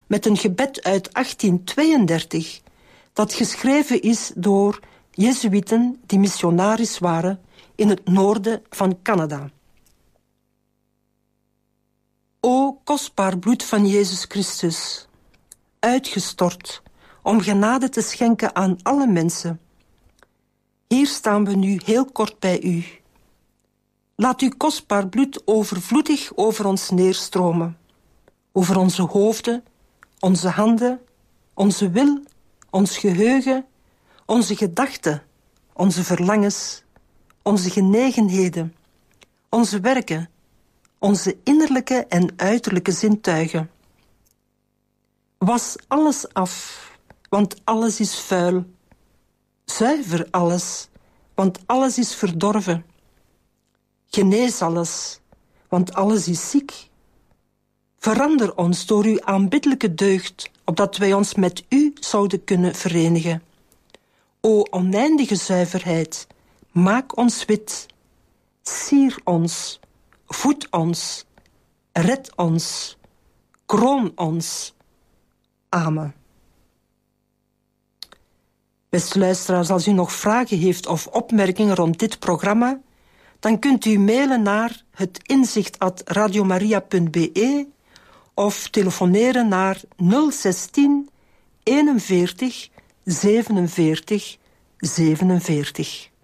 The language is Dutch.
met een gebed uit 1832, dat geschreven is door Jezuïeten die missionaris waren in het noorden van Canada. O kostbaar bloed van Jezus Christus, uitgestort om genade te schenken aan alle mensen. Hier staan we nu heel kort bij u. Laat uw kostbaar bloed overvloedig over ons neerstromen, over onze hoofden, onze handen, onze wil, ons geheugen, onze gedachten, onze verlangens, onze genegenheden, onze werken, onze innerlijke en uiterlijke zintuigen. Was alles af, want alles is vuil. Zuiver alles, want alles is verdorven. Genees alles, want alles is ziek. Verander ons door uw aanbiddelijke deugd, opdat wij ons met u zouden kunnen verenigen. O oneindige zuiverheid, maak ons wit. Sier ons, voed ons, red ons, kroon ons. Amen. Beste luisteraars, als u nog vragen heeft of opmerkingen rond dit programma, dan kunt u mailen naar hetinzicht@radiomaria.be of telefoneren naar 016 41 47 47.